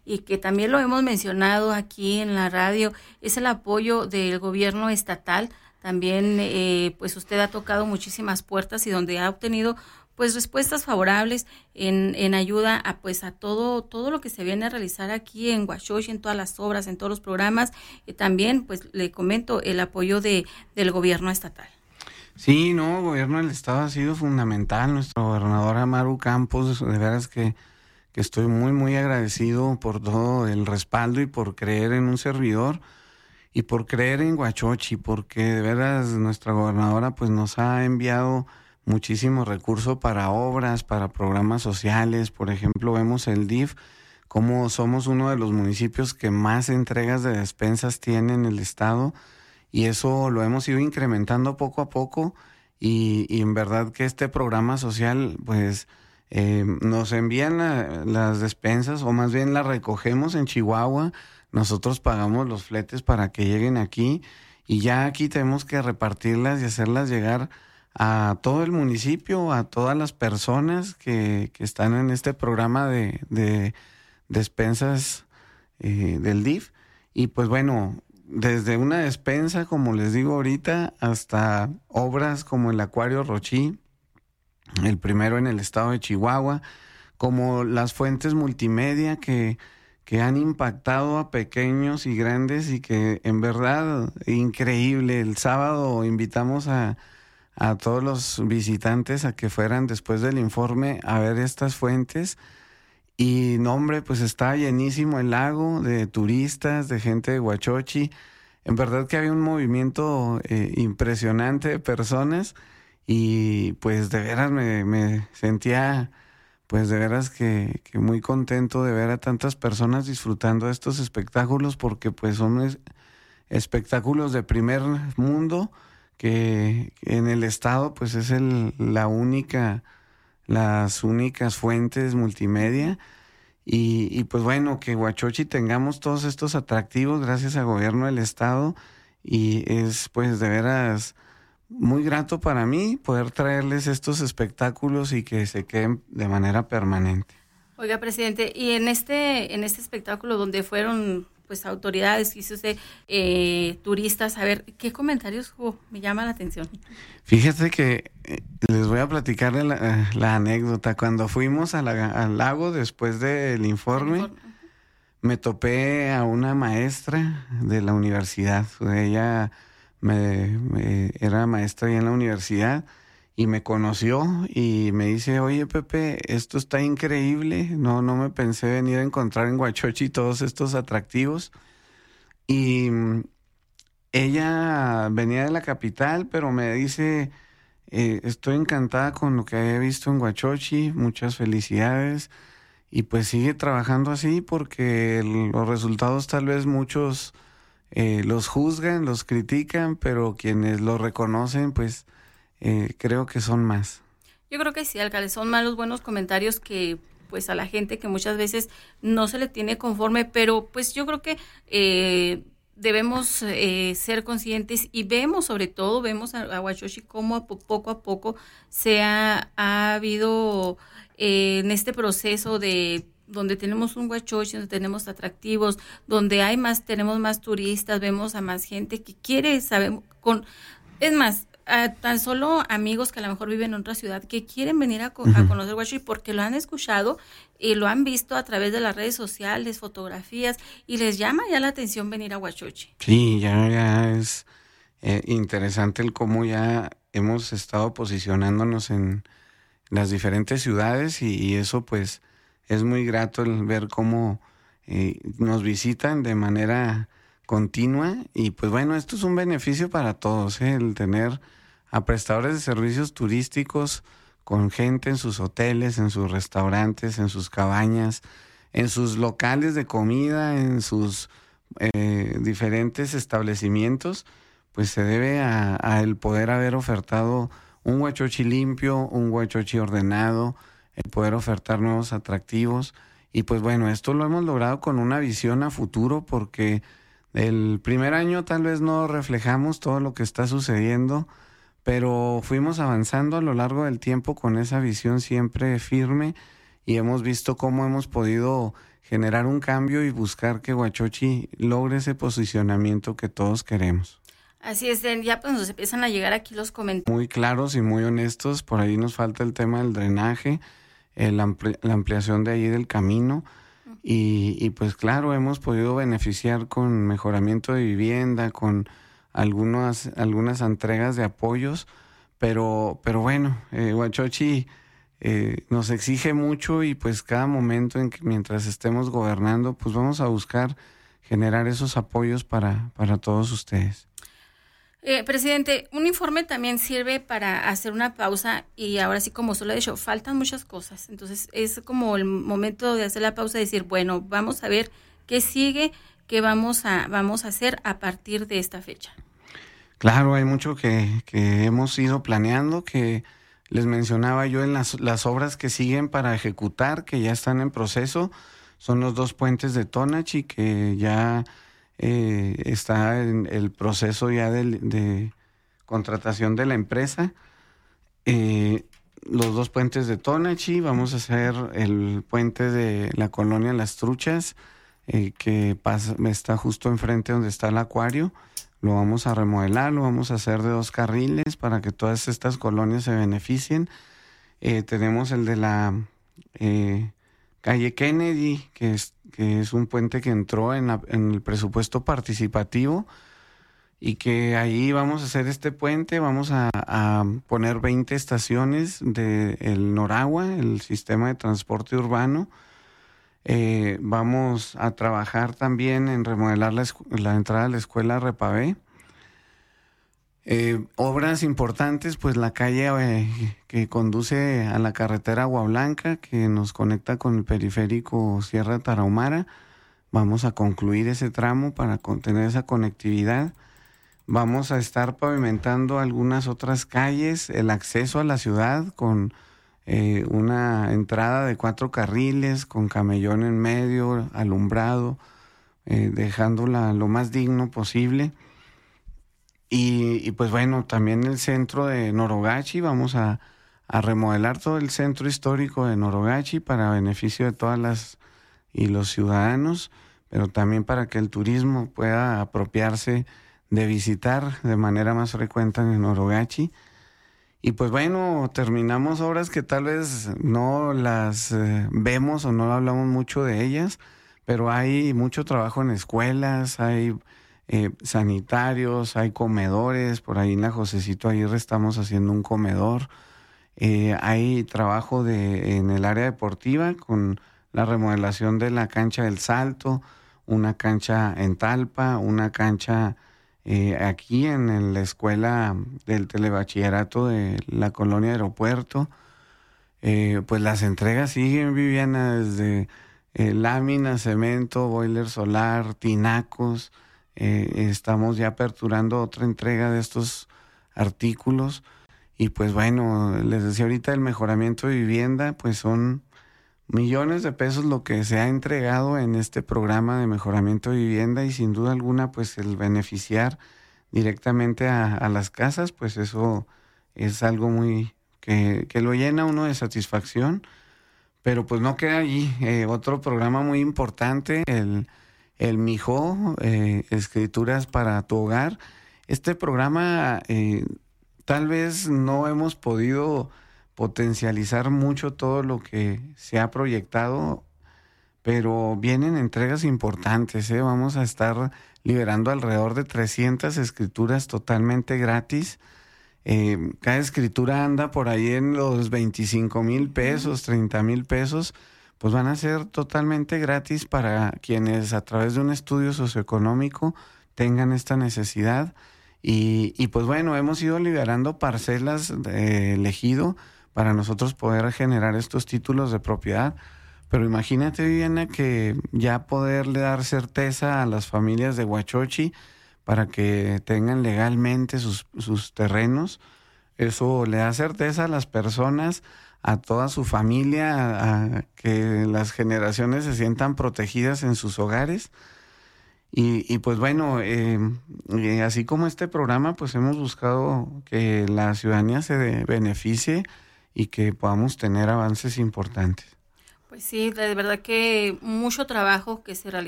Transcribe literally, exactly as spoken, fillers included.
y que también lo hemos mencionado aquí en la radio, es el apoyo del gobierno estatal. También eh, pues usted ha tocado muchísimas puertas y donde ha obtenido pues respuestas favorables en, en ayuda a pues a todo todo lo que se viene a realizar aquí en Huachochi, en todas las obras, en todos los programas, y también pues le comento el apoyo de del gobierno estatal. Sí, no, el gobierno del estado ha sido fundamental, nuestro gobernador Amaru Campos, de veras que, que estoy muy muy agradecido por todo el respaldo y por creer en un servidor y por creer en Huachochi, porque de veras nuestra gobernadora pues nos ha enviado muchísimo recurso para obras, para programas sociales. Por ejemplo, vemos el D I F, como somos uno de los municipios que más entregas de despensas tiene en el estado, y eso lo hemos ido incrementando poco a poco, y, y en verdad que este programa social pues eh, nos envían la, las despensas, o más bien las recogemos en Chihuahua, nosotros pagamos los fletes para que lleguen aquí, y ya aquí tenemos que repartirlas y hacerlas llegar a todo el municipio, a todas las personas que, que están en este programa de, de despensas eh, del D I F. Y pues bueno, desde una despensa, como les digo ahorita, hasta obras como el Acuario Rochí, el primero en el estado de Chihuahua, como las fuentes multimedia que, que han impactado a pequeños y grandes, y que en verdad increíble. El sábado invitamos a a todos los visitantes a que fueran después del informe a ver estas fuentes, y no hombre, pues está llenísimo el lago de turistas, de gente de Huachochi. En verdad que había un movimiento eh, impresionante de personas, y pues de veras me, me sentía pues de veras que, que muy contento de ver a tantas personas disfrutando de estos espectáculos, porque pues son es, espectáculos de primer mundo, que en el estado pues es el, la única, las únicas fuentes multimedia, y, y pues bueno, que Huachochi tengamos todos estos atractivos gracias al gobierno del estado, y es pues de veras muy grato para mí poder traerles estos espectáculos y que se queden de manera permanente. Oiga, presidente, y en este, en este espectáculo donde fueron pues autoridades, quiso usted, eh, turistas, a ver, ¿qué comentarios hubo? Me llama la atención. Fíjate que eh, les voy a platicar la, la anécdota. Cuando fuimos a la, al lago después del informe, informe, me topé a una maestra de la universidad. Ella me, me, era maestra ahí en la universidad, y me conoció y me dice, oye Pepe, esto está increíble, no, no me pensé venir a encontrar en Huachochi todos estos atractivos. Y ella venía de la capital, pero me dice, eh, estoy encantada con lo que he visto en Huachochi, muchas felicidades, y pues sigue trabajando así, porque el, los resultados tal vez muchos eh, los juzgan, los critican, pero quienes los reconocen pues Eh, creo que son más. Yo creo que sí, alcalde, son más los buenos comentarios que pues a la gente que muchas veces no se le tiene conforme, pero pues yo creo que eh, debemos eh, ser conscientes, y vemos sobre todo, vemos a, a Huachochi cómo a po- poco a poco se ha, ha habido eh, en este proceso de donde tenemos un Huachochi, donde tenemos atractivos, donde hay más, tenemos más turistas, vemos a más gente que quiere saber, con, es más, a tan solo amigos que a lo mejor viven en otra ciudad que quieren venir a, co- a conocer Huachochi porque lo han escuchado y lo han visto a través de las redes sociales, fotografías, y les llama ya la atención venir a Huachochi. Sí, ya, ya es eh, interesante el cómo ya hemos estado posicionándonos en las diferentes ciudades, y, y eso pues es muy grato el ver cómo eh, nos visitan de manera continua, y pues bueno, esto es un beneficio para todos, ¿eh? El tener a prestadores de servicios turísticos con gente en sus hoteles, en sus restaurantes, en sus cabañas, en sus locales de comida, en sus eh, diferentes establecimientos, pues se debe a, a el poder haber ofertado un Huachochi limpio, un Huachochi ordenado, el poder ofertar nuevos atractivos. Y pues bueno, esto lo hemos logrado con una visión a futuro, porque el primer año tal vez no reflejamos todo lo que está sucediendo, pero fuimos avanzando a lo largo del tiempo con esa visión siempre firme, y hemos visto cómo hemos podido generar un cambio y buscar que Huachochi logre ese posicionamiento que todos queremos. Así es, ya pues nos empiezan a llegar aquí los comentarios. Muy claros y muy honestos, por ahí nos falta el tema del drenaje, el ampli- la ampliación de ahí del camino y, y pues claro, hemos podido beneficiar con mejoramiento de vivienda, con algunas, algunas entregas de apoyos, pero, pero bueno, eh, Huachochi eh, nos exige mucho y pues cada momento en que mientras estemos gobernando, pues vamos a buscar generar esos apoyos para, para todos ustedes. Eh, presidente, un informe también sirve para hacer una pausa y ahora sí, como usted lo ha dicho, faltan muchas cosas. Entonces es como el momento de hacer la pausa y decir, bueno, vamos a ver qué sigue, qué vamos a, vamos a hacer a partir de esta fecha. Claro, hay mucho que, que hemos ido planeando, que les mencionaba yo en las, las obras que siguen para ejecutar, que ya están en proceso. Son los dos puentes de Tonachi, que ya... Eh, está en el proceso ya de, de contratación de la empresa. Eh, los dos puentes de Tonachi, vamos a hacer el puente de la colonia Las Truchas, eh, que pasa, está justo enfrente donde está el acuario. Lo vamos a remodelar, lo vamos a hacer de dos carriles para que todas estas colonias se beneficien. Eh, tenemos el de la eh, calle Kennedy, que es que es un puente que entró en, la, en el presupuesto participativo y que ahí vamos a hacer este puente, vamos a, a poner veinte estaciones del Noragua, el sistema de transporte urbano. Eh, vamos a trabajar también en remodelar la, la entrada a la escuela Repavé. Eh, obras importantes, pues la calle eh, que conduce a la carretera Agua Blanca, que nos conecta con el periférico Sierra Tarahumara. Vamos a concluir ese tramo para tener esa conectividad. Vamos a estar pavimentando algunas otras calles, el acceso a la ciudad con eh, una entrada de cuatro carriles, con camellón en medio, alumbrado, eh, dejándola lo más digno posible. Y, y pues bueno, también el centro de Norogachi, vamos a, a remodelar todo el centro histórico de Norogachi para beneficio de todas las y los ciudadanos, pero también para que el turismo pueda apropiarse de visitar de manera más frecuente en Norogachi. Y pues bueno, terminamos obras que tal vez no las eh, vemos o no hablamos mucho de ellas, pero hay mucho trabajo en escuelas, hay... Eh, sanitarios, hay comedores, por ahí en la Josecito Aguirre estamos haciendo un comedor, eh, hay trabajo de, en el área deportiva con la remodelación de la cancha del Salto, una cancha en Talpa, una cancha eh, aquí en la escuela del telebachillerato de la colonia Aeropuerto. Eh, pues las entregas siguen, Viviana, desde eh, láminas, cemento, boiler solar, tinacos. Eh, estamos ya aperturando otra entrega de estos artículos y pues bueno, les decía ahorita el mejoramiento de vivienda, pues son millones de pesos lo que se ha entregado en este programa de mejoramiento de vivienda y sin duda alguna pues el beneficiar directamente a, a las casas, pues eso es algo muy que, que lo llena uno de satisfacción, pero pues no queda allí. Eh, otro programa muy importante, el El Mijo, eh, Escrituras para tu Hogar. Este programa eh, tal vez no hemos podido potencializar mucho todo lo que se ha proyectado, pero vienen entregas importantes, ¿eh? Vamos a estar liberando alrededor de trescientas escrituras totalmente gratis. Eh, cada escritura anda por ahí en los veinticinco mil pesos, treinta mil pesos. Pues van a ser totalmente gratis para quienes a través de un estudio socioeconómico tengan esta necesidad. Y, y pues bueno, hemos ido liberando parcelas de ejido para nosotros poder generar estos títulos de propiedad. Pero imagínate, Viviana, que ya poderle dar certeza a las familias de Huachochi para que tengan legalmente sus, sus terrenos. Eso le da certeza a las personas, a toda su familia, a, a que las generaciones se sientan protegidas en sus hogares. Y, y pues bueno, eh, eh, así como este programa, pues hemos buscado que la ciudadanía se de, beneficie y que podamos tener avances importantes. Pues sí, de verdad que mucho trabajo que se realiza